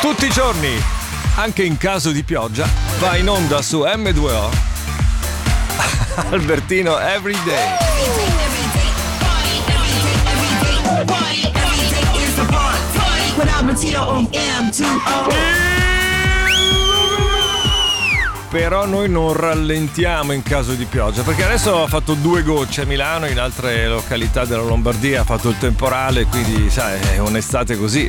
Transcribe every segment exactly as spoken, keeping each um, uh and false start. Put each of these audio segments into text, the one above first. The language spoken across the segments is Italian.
Tutti i giorni, anche in caso di pioggia, va in onda su emme due o Albertino Everyday. Però noi non rallentiamo in caso di pioggia, perché adesso ha fatto due gocce a Milano, in altre località della Lombardia ha fatto il temporale, quindi sai, è un'estate così.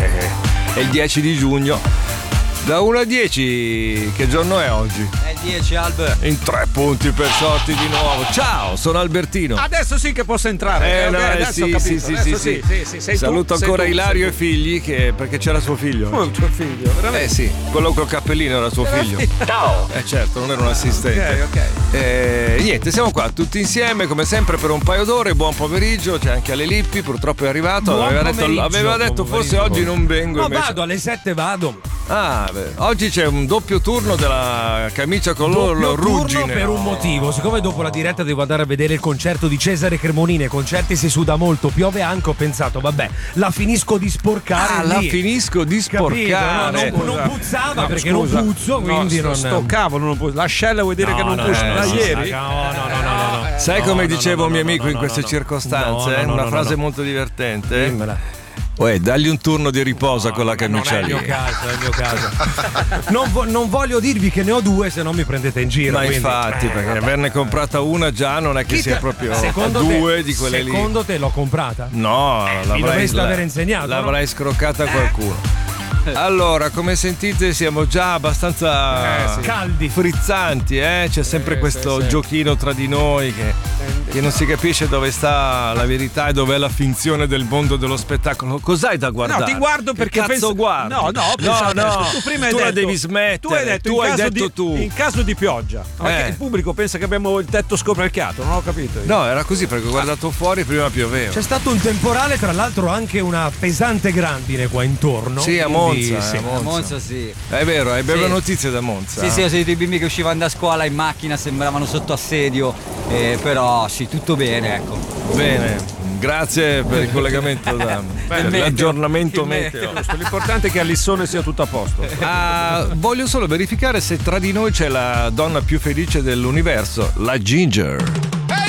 È il dieci di giugno. Da uno a dieci, che giorno è oggi? È il dieci, Albe. In tre punti per Sotti di nuovo. Ciao, sono Albertino. Adesso sì che posso entrare. Eh, okay, no, adesso sì, ho capito. sì, adesso sì, sì, sì, sì, sei Saluto tu, ancora sei tu, Ilario e sei figli, che, perché c'era suo figlio. tu. Oh, tuo figlio, veramente? Eh sì, quello col cappellino era suo figlio. Ciao. Eh certo, non era un assistente. Ok, ok. Eh, niente, siamo qua tutti insieme come sempre per un paio d'ore. Buon pomeriggio, c'è anche Ale Lippi, purtroppo è arrivato. Buon Aveva detto, pomeriggio, aveva detto buon forse pomeriggio. oggi non vengo. No, invece... vado, alle sette vado. Ah, beh, oggi c'è un doppio turno della camicia con Doppio l'orlo ruggine. turno per un motivo. Siccome dopo la diretta devo andare a vedere il concerto di Cesare Cremonini, e concerti si suda molto, piove anche, ho pensato, vabbè, la finisco di sporcare. Ah, lì. la finisco di sporcare. Capito? No, non, non puzzava No, perché scusa. non puzzo, quindi no, non. sto cavolo non può. L'ascella vuol dire No, che non no, pulisce no, da no, ieri? No, no, no, no, no, no. Sai No, come no, diceva no, un mio no, amico no, in no, queste no. circostanze, No, no, no, una no, frase no. molto divertente. Dimmela. Uè, dagli un turno di riposo a quella camicia Non è il lì. mio caso, è il mio caso. non, vo- non voglio dirvi che ne ho due, se no mi prendete in giro. Ma quindi- infatti, Eh, perché vabbè. averne comprata una già non è che Chi sia te- proprio secondo due te, di quelle lì. Secondo te l'ho comprata? No, l'avrai, dovresti la- aver insegnato, l'avrai no? scroccata a qualcuno. Allora, come sentite siamo già abbastanza Eh, sì. Caldi. frizzanti, eh? C'è sempre Sì, questo sì, sì. giochino tra di noi che, che non si capisce dove sta la verità e dov'è la finzione del mondo dello spettacolo. Cos'hai da guardare? No, ti guardo Che perché cazzo penso- guardi? No, no, ho no, pensato no, adesso. Tu prima hai tu la detto- devi smettere. Tu hai detto, tu in, hai caso detto di, tu. in caso di pioggia. Ma Eh. che il pubblico pensa che abbiamo il tetto scoperchiato, non ho capito. io. No, era così perché ho guardato fuori prima pioveva. C'è stato un temporale, tra l'altro anche una pesante grandine qua intorno. Sì, a quindi, Monza, sì. a Monza. Monza sì. È vero, hai belle Sì. notizie da Monza. Sì, sì, ho sentito i bimbi che uscivano da scuola in macchina, sembravano sotto assedio, eh, però sì, tutto bene, ecco. Bene, grazie per il collegamento, da, per meteo. l'aggiornamento Il meteo. Giusto, l'importante è che a Lissone sia tutto a posto. Ah, voglio solo verificare se tra di noi c'è la donna più felice dell'universo, la Ginger.